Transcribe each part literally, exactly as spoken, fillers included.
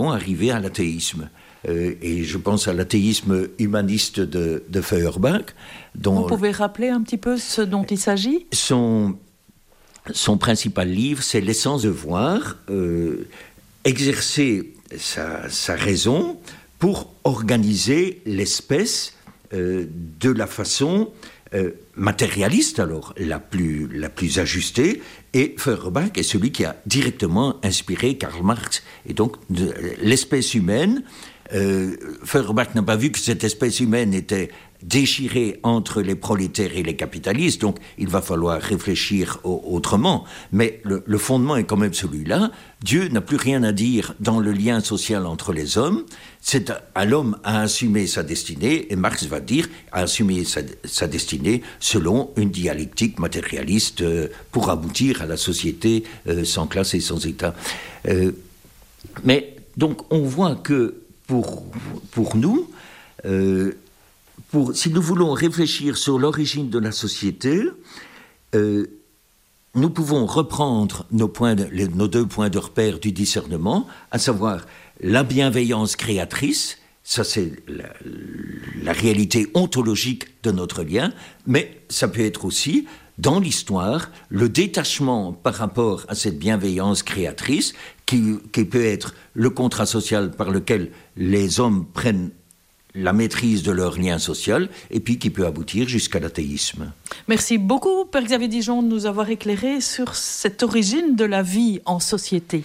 arriver à l'athéisme. Euh, et je pense à l'athéisme humaniste de, de Feuerbach. Dont Vous pouvez rappeler un petit peu ce dont il s'agit ? Son, son principal livre, c'est L'essence de voir, euh, exercer sa, sa raison pour organiser l'espèce euh, de la façon euh, matérialiste, alors, la plus, la plus ajustée. Et Feuerbach est celui qui a directement inspiré Karl Marx. Et donc, de, l'espèce humaine, euh, Feuerbach n'a pas vu que cette espèce humaine était déchirée entre les prolétaires et les capitalistes, donc il va falloir réfléchir au- autrement. Mais le, le fondement est quand même celui-là. Dieu n'a plus rien à dire dans le lien social entre les hommes. C'est à, à l'homme à assumer sa destinée, et Marx va dire à assumer sa, sa destinée selon une dialectique matérialiste euh, pour aboutir à la société euh, sans classe et sans État. Euh, mais donc on voit que pour, pour nous, euh, Pour, si nous voulons réfléchir sur l'origine de la société, euh, nous pouvons reprendre nos, points de, les, nos deux points de repère du discernement, à savoir la bienveillance créatrice, ça c'est la, la réalité ontologique de notre lien, mais ça peut être aussi, dans l'histoire, le détachement par rapport à cette bienveillance créatrice, qui, qui peut être le contrat social par lequel les hommes prennent la maîtrise de leur lien social, et puis qui peut aboutir jusqu'à l'athéisme. Merci beaucoup, Père Xavier Dijon, de nous avoir éclairé sur cette origine de la vie en société.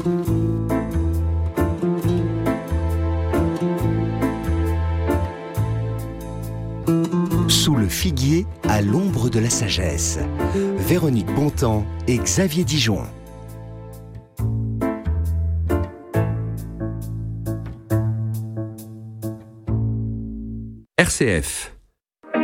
Sous le figuier, à l'ombre de la sagesse. Véronique Bontemps et Xavier Dijon. R C F